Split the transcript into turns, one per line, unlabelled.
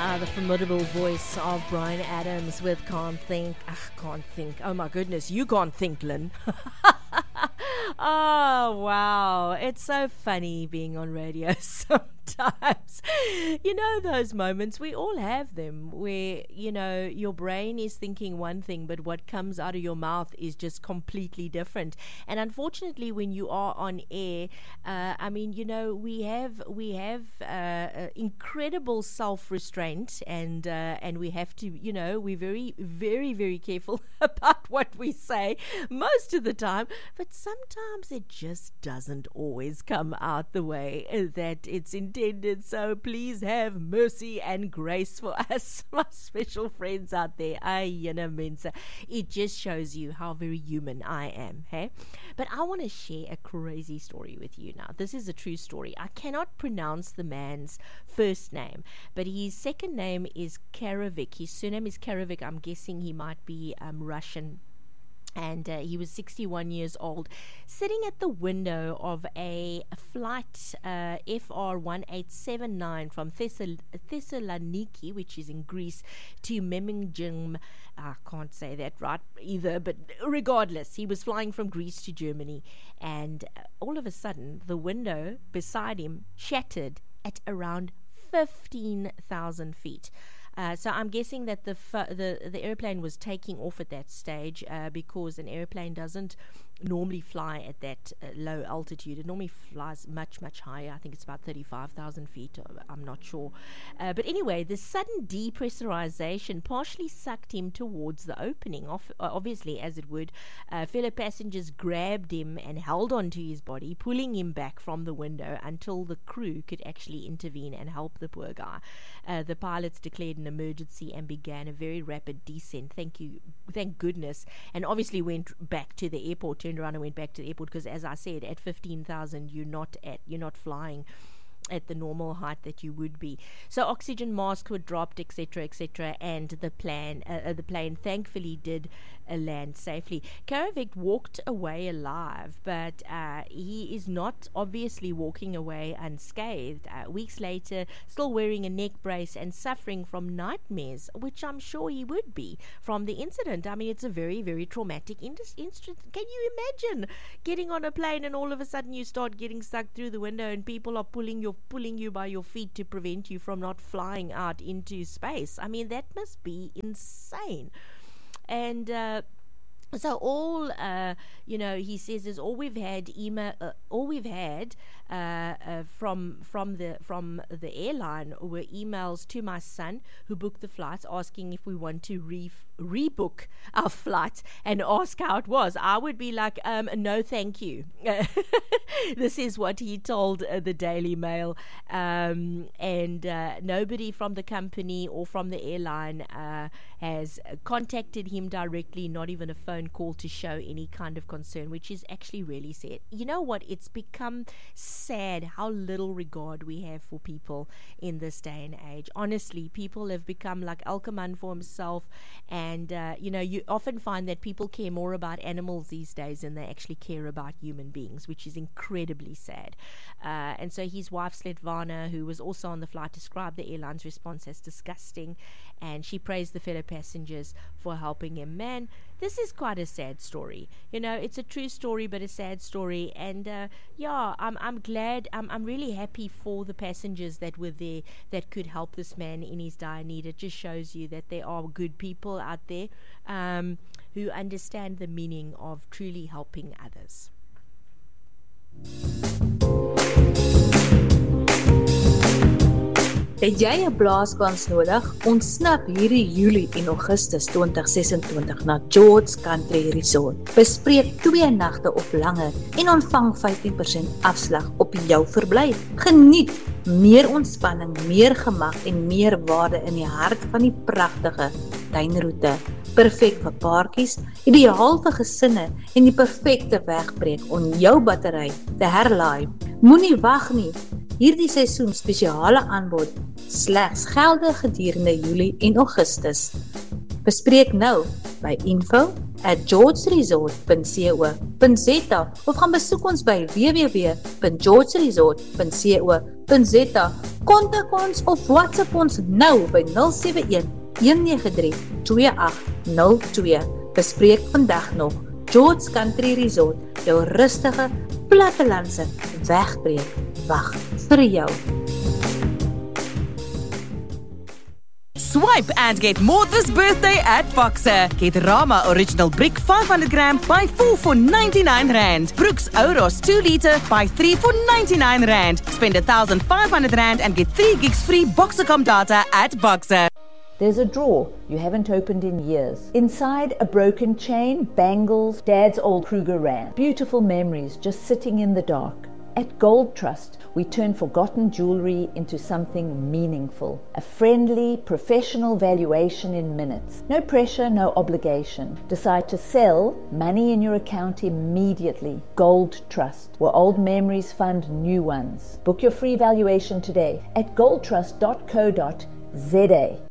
The formidable voice of Bryan Adams with Can't Think. Can't Think. Oh my goodness, you can't think, Lynn. Oh, wow. It's so funny being on radio sometimes. You know those moments, we all have them, where, you know, your brain is thinking one thing, but what comes out of your mouth is just completely different. And unfortunately, when you are on air, I mean, you know, we have incredible self-restraint, and we have to, you know, we're very, very, very careful about what we say most of the time, but sometimes it just doesn't always come out the way that it's intended. So please have mercy and grace for us, my special friends out there. Mensa. It just shows you how very human I am, hey? But I want to share a crazy story with you now. This is a true story. I cannot pronounce the man's first name, but his second name is Karavik. His surname is Karavik. I'm guessing he might be Russian. And he was 61 years old, sitting at the window of a flight FR1879 from Thessaloniki, which is in Greece, to Memmingen. I can't say that right either, but regardless, he was flying from Greece to Germany, and all of a sudden, the window beside him shattered at around 15,000 feet. So I'm guessing that the airplane was taking off at that stage because an airplane doesn't normally fly at that low altitude. It normally flies much, much higher. I think it's about 35,000 feet. I'm not sure. But anyway, the sudden depressurization partially sucked him towards the opening, obviously, as it would. Fellow passengers grabbed him and held onto his body, pulling him back from the window until the crew could actually intervene and help the poor guy. The pilots declared an emergency and began a very rapid descent. Thank goodness. And obviously went back to the airport, turned around and went back to the airport, because as I said, at 15,000 you're not flying at the normal height that you would be. So oxygen masks were dropped, etc., and the plane thankfully did land safely. Karavik walked away alive, but he is not obviously walking away unscathed. Weeks later, still wearing a neck brace and suffering from nightmares, which I'm sure he would be from the incident. I mean, it's a very, very traumatic incident. Can you imagine getting on a plane and all of a sudden you start getting sucked through the window and people are pulling you by your feet to prevent you from not flying out into space? I mean, that must be insane. And so all he says is all we've had from the airline were emails to my son, who booked the flights, asking if we want to rebook our flight and ask how it was. I would be like, no, thank you. This is what he told the Daily Mail, and nobody from the company or from the airline has contacted him directly, not even a phone call to show any kind of concern, which is actually really sad. You know what? It's become sad how little regard we have for people in this day and age. Honestly, people have become like elke man for himself, and you often find that people care more about animals these days than they actually care about human beings, which is incredibly sad. And so his wife Svetlana, who was also on the flight, described the airline's response as disgusting, and she praised the fellow passengers for helping him. Man, this is quite a sad story. You know, it's a true story, but a sad story. And I'm glad. I'm really happy for the passengers that were there that could help this man in his dire need. It just shows you that there are good people out there who understand the meaning of truly helping others.
Het jy 'n blaaskans nodig? Ontsnap hierdie Julie en Augustus 2026 na George Country Resort. Bespreek 2 nagte of langer en ontvang 15% afslag op jou verblyf. Geniet meer ontspanning, meer gemak en meer waarde in die hart van die pragtige tuinroete. Perfek vir paartjies, ideaal vir gesinne en die perfekte wegbreek om jou battery te herlaai. Moenie wag nie. Hierdie seisoen spesiale aanbod slegs geldig gedurende Julie en Augustus. Bespreek nou by info@georgeresort.co.za of gaan besoek ons by www.georgeresort.co.za Kontak ons of WhatsApp ons nou by 071 193 2802. Bespreek vandag nog George Country Resort, jou rustige, plattelandse wegbreek. Wag vir jou.
Swipe and get more this birthday at Boxer. Get Rama Original Brick 500 gram, buy 4 for 99 Rand. Brooks Oros 2 liter, buy 3 for 99 Rand. Spend 1,500 Rand and get 3 gigs free Boxercom data at Boxer.
There's a drawer you haven't opened in years. Inside, a broken chain, bangles, Dad's old Kruger Rand. Beautiful memories just sitting in the dark. At Gold Trust, we turn forgotten jewelry into something meaningful. A friendly, professional valuation in minutes. No pressure, no obligation. Decide to sell, money in your account immediately. Gold Trust, where old memories fund new ones. Book your free valuation today at goldtrust.co.za.